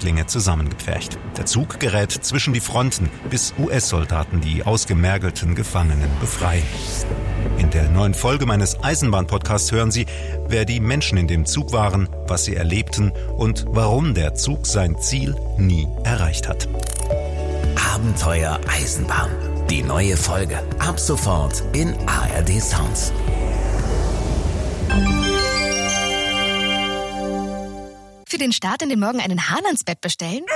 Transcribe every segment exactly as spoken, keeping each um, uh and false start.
Flüchtlinge zusammengepfercht. Der Zug gerät zwischen die Fronten, bis U S-Soldaten die ausgemergelten Gefangenen befreien. In der neuen Folge meines Eisenbahn-Podcasts hören Sie, wer die Menschen in dem Zug waren, was sie erlebten und warum der Zug sein Ziel nie erreicht hat. Abenteuer Eisenbahn. Die neue Folge. Ab sofort in A R D Sounds. Für den Start in den Morgen einen Hahn ans Bett bestellen?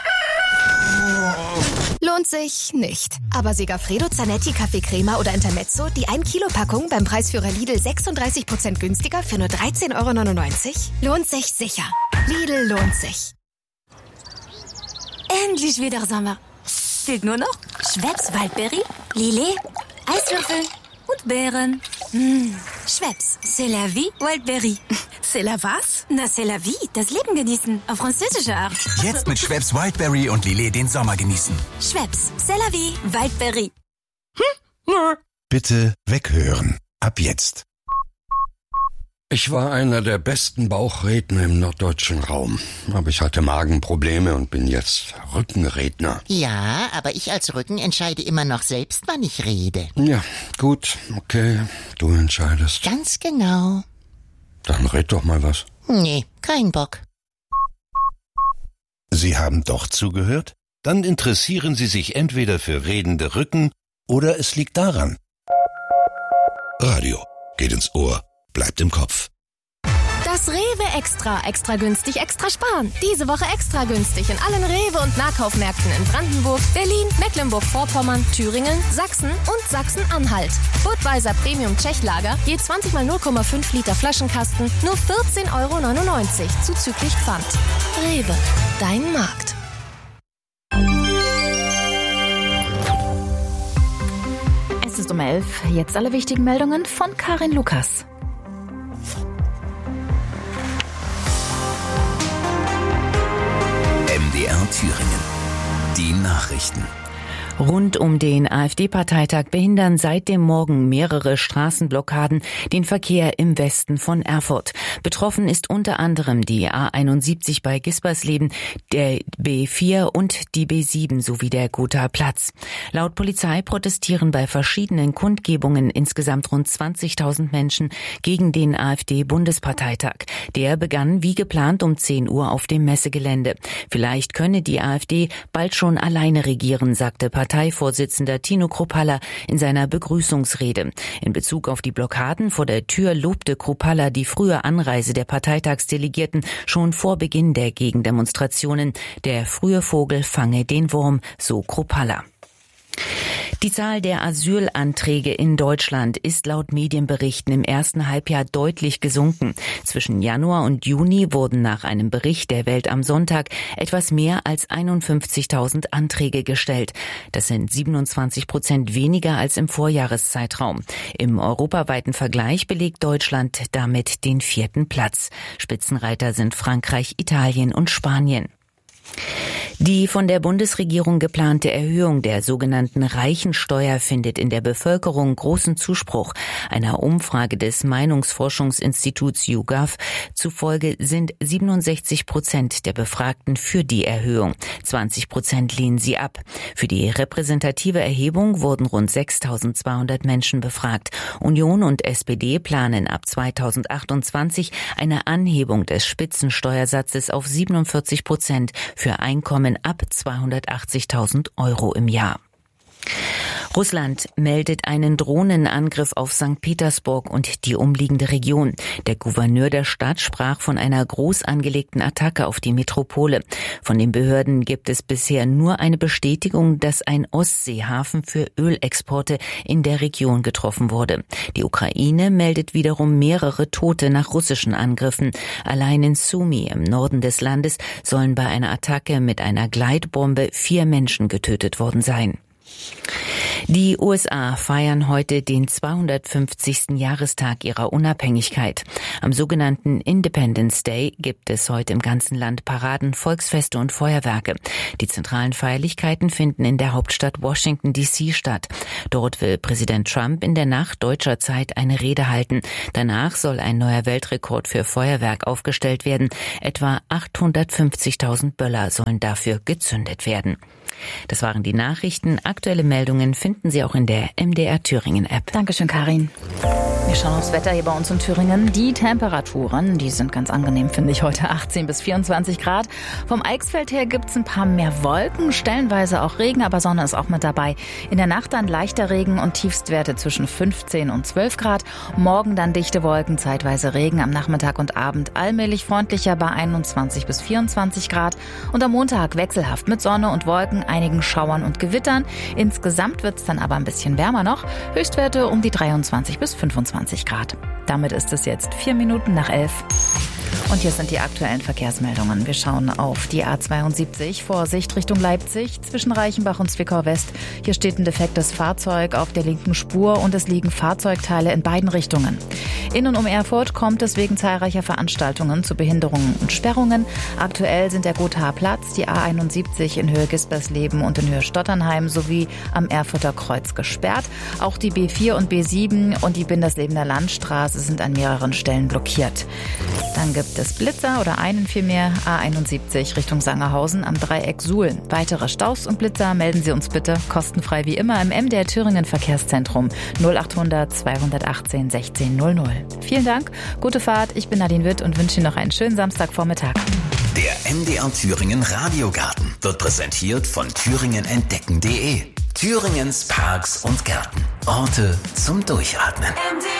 Lohnt sich nicht. Aber Segafredo, Zanetti, Kaffee Crema oder Intermezzo, die ein Kilo Packung beim Preisführer Lidl sechsunddreißig Prozent günstiger für nur dreizehn Euro neunundneunzig? Lohnt sich sicher. Lidl lohnt sich. Endlich wieder Sommer. Fehlt nur noch Schweppes Waldberry, Lillet, Eiswürfel und Beeren. Mmh. Schweppes, c'est la vie, Waldberry. C'est la was? Na, c'est la vie, das Leben genießen, auf französische Art. Jetzt mit Schweppes Wildberry und Lillet den Sommer genießen. Schweppes, c'est la vie, Waldberry. Hm? Bitte weghören. Ab jetzt. Ich war einer der besten Bauchredner im norddeutschen Raum. Aber ich hatte Magenprobleme und bin jetzt Rückenredner. Ja, aber ich als Rücken entscheide immer noch selbst, wann ich rede. Ja, gut, okay, du entscheidest. Ganz genau. Dann red doch mal was. Nee, kein Bock. Sie haben doch zugehört? Dann interessieren Sie sich entweder für redende Rücken oder es liegt daran. Radio geht ins Ohr, bleibt im Kopf. Das Rewe Extra. Extra günstig, extra sparen. Diese Woche extra günstig in allen Rewe- und Nahkaufmärkten in Brandenburg, Berlin, Mecklenburg-Vorpommern, Thüringen, Sachsen und Sachsen-Anhalt. Budweiser Premium Tschechlager, je zwanzig mal null Komma fünf Liter Flaschenkasten, nur vierzehn Euro neunundneunzig, zuzüglich Pfand. Rewe, dein Markt. Es ist um elf. Jetzt alle wichtigen Meldungen von Karin Lukas. M D R Thüringen. Die Nachrichten. Rund um den AfD-Parteitag behindern seit dem Morgen mehrere Straßenblockaden den Verkehr im Westen von Erfurt. Betroffen ist unter anderem die A einundsiebzig bei Gispersleben, der B vier und die B sieben sowie der Gothaer Platz. Laut Polizei protestieren bei verschiedenen Kundgebungen insgesamt rund zwanzigtausend Menschen gegen den AfD-Bundesparteitag. Der begann wie geplant um zehn Uhr auf dem Messegelände. Vielleicht könne die AfD bald schon alleine regieren, sagte Parteivorsitzender Tino Kruppalla in seiner Begrüßungsrede. In Bezug auf die Blockaden vor der Tür lobte Kruppalla die frühe Anreise der Parteitagsdelegierten schon vor Beginn der Gegendemonstrationen. Der frühe Vogel fange den Wurm, so Kruppalla. Die Zahl der Asylanträge in Deutschland ist laut Medienberichten im ersten Halbjahr deutlich gesunken. Zwischen Januar und Juni wurden nach einem Bericht der Welt am Sonntag etwas mehr als einundfünfzigtausend Anträge gestellt. Das sind siebenundzwanzig Prozent weniger als im Vorjahreszeitraum. Im europaweiten Vergleich belegt Deutschland damit den vierten Platz. Spitzenreiter sind Frankreich, Italien und Spanien. Die von der Bundesregierung geplante Erhöhung der sogenannten Reichensteuer findet in der Bevölkerung großen Zuspruch. Einer Umfrage des Meinungsforschungsinstituts YouGov zufolge sind siebenundsechzig Prozent der Befragten für die Erhöhung. zwanzig Prozent lehnen sie ab. Für die repräsentative Erhebung wurden rund sechstausendzweihundert Menschen befragt. Union und S P D planen ab zweitausendachtundzwanzig eine Anhebung des Spitzensteuersatzes auf siebenundvierzig Prozent für Einkommen ab zweihundertachtzigtausend Euro im Jahr. Russland meldet einen Drohnenangriff auf Sankt Petersburg und die umliegende Region. Der Gouverneur der Stadt sprach von einer groß angelegten Attacke auf die Metropole. Von den Behörden gibt es bisher nur eine Bestätigung, dass ein Ostseehafen für Ölexporte in der Region getroffen wurde. Die Ukraine meldet wiederum mehrere Tote nach russischen Angriffen. Allein in Sumy im Norden des Landes sollen bei einer Attacke mit einer Gleitbombe vier Menschen getötet worden sein. Die U S A feiern heute den zweihundertfünfzigsten Jahrestag ihrer Unabhängigkeit. Am sogenannten Independence Day gibt es heute im ganzen Land Paraden, Volksfeste und Feuerwerke. Die zentralen Feierlichkeiten finden in der Hauptstadt Washington D C statt. Dort will Präsident Trump in der Nacht deutscher Zeit eine Rede halten. Danach soll ein neuer Weltrekord für Feuerwerk aufgestellt werden. Etwa achthundertfünfzigtausend Böller sollen dafür gezündet werden. Das waren die Nachrichten. Aktuelle Meldungen finden Sie auch in der M D R Thüringen App. Dankeschön, Karin. Wir schauen aufs Wetter hier bei uns in Thüringen. Die Temperaturen, die sind ganz angenehm, finde ich, heute achtzehn bis vierundzwanzig Grad. Vom Eichsfeld her gibt's ein paar mehr Wolken, stellenweise auch Regen, aber Sonne ist auch mit dabei. In der Nacht dann leichter Regen und Tiefstwerte zwischen fünfzehn und zwölf Grad. Morgen dann dichte Wolken, zeitweise Regen, am Nachmittag und Abend allmählich freundlicher bei einundzwanzig bis vierundzwanzig Grad. Und am Montag wechselhaft mit Sonne und Wolken, einigen Schauern und Gewittern. Insgesamt wird's dann aber ein bisschen wärmer noch. Höchstwerte um die dreiundzwanzig bis fünfundzwanzig Grad. Damit ist es jetzt vier Minuten nach elf. Und hier sind die aktuellen Verkehrsmeldungen. Wir schauen auf die A zweiundsiebzig, Vorsicht Richtung Leipzig, zwischen Reichenbach und Zwickau West. Hier steht ein defektes Fahrzeug auf der linken Spur und es liegen Fahrzeugteile in beiden Richtungen. In und um Erfurt kommt es wegen zahlreicher Veranstaltungen zu Behinderungen und Sperrungen. Aktuell sind der Gothaer Platz, die A einundsiebzig in Höhe Gispersleben und in Höhe Stotternheim sowie am Erfurter Kreuz gesperrt. Auch die B vier und B sieben und die Binderslebener Landstraße sind an mehreren Stellen blockiert. Dann gibt es Blitzer oder einen vielmehr A einundsiebzig Richtung Sangerhausen am Dreieck Suhl. Weitere Staus und Blitzer melden Sie uns bitte kostenfrei wie immer im M D R Thüringen Verkehrszentrum null achthundert zweihundertachtzehn sechzehn null null. Vielen Dank, gute Fahrt, ich bin Nadine Witt und wünsche Ihnen noch einen schönen Samstagvormittag. Der M D R Thüringen Radiogarten wird präsentiert von thüringen entdecken punkt de. Thüringens Parks und Gärten. Orte zum Durchatmen.